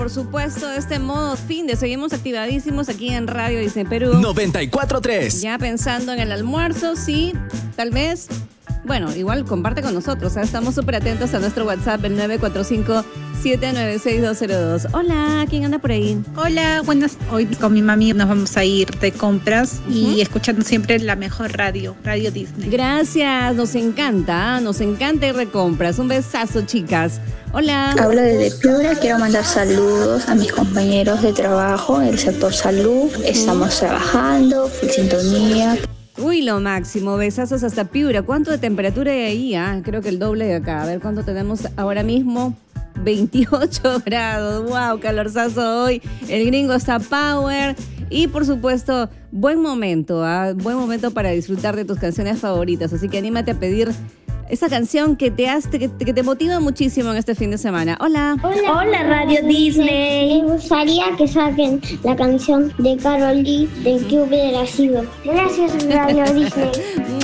Por supuesto, este modo fin de seguimos activadísimos aquí en Radio Disney Perú. 94.3. Ya pensando en el almuerzo, sí, tal vez. Bueno, igual comparte con nosotros, ¿eh? Estamos súper atentos a nuestro WhatsApp, el 945-796-202. Hola, ¿quién anda por ahí? Hola, buenas. Hoy con mi mami nos vamos a ir de compras y escuchando siempre la mejor radio, Radio Disney. Gracias, nos encanta ir de compras. Un besazo, chicas. Hola. Hablo desde Piura, quiero mandar saludos a mis compañeros de trabajo del sector salud. Estamos trabajando, full sintonía. Uy, lo máximo, besazos hasta Piura. ¿Cuánto de temperatura hay ahí? Creo que el doble de acá. A ver cuánto tenemos ahora mismo. 28 grados. Wow, calorzazo hoy. El gringo está power. Y por supuesto, buen momento para disfrutar de tus canciones favoritas. Así que anímate a pedir esa canción que te motiva muchísimo en este fin de semana. Hola. Hola Radio Disney. Me gustaría que saquen la canción de Karol G del que hubiera sido. Gracias Radio Disney.